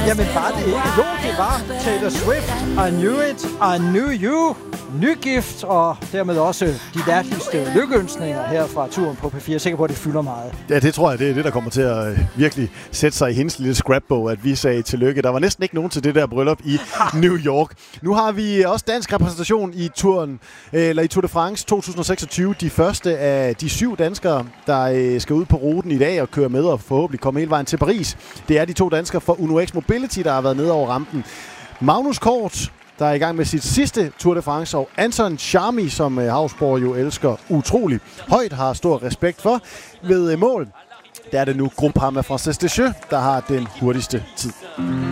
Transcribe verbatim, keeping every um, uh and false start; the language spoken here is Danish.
Jamen bare det ikke. Jo, det var Taylor Swift. I knew it. I knew you. Nygift, og dermed også de hjerteligste lykkeønskninger her fra turen på P fire. Jeg er sikker på, at det fylder meget. Ja, det tror jeg, det er det, der kommer til at virkelig sætte sig i hendes lille scrapbog, at vi sagde tillykke. Der var næsten ikke nogen til det der bryllup i New York. Nu har vi også dansk repræsentation i turen, eller i Tour de France to tusind seksogtyve. De første af de syv danskere, der skal ud på ruten i dag og køre med og forhåbentlig komme hele vejen til Paris. Det er de to danskere fra Uno X Mobility, der har været nede over rampen. Magnus Kort, der er i gang med sit sidste Tour de France, og Anton Charmy, som Hausborg jo elsker utroligt højt, har stor respekt for. Ved mål, der er det nu Groupama Française Deschamps, der har den hurtigste tid.